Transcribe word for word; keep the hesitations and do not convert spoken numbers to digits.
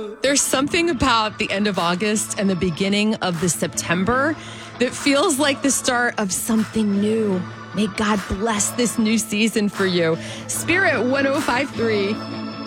There's something about the end of August and the beginning of the September that feels like the start of something new. May God bless this new season for you. Spirit one oh five point three.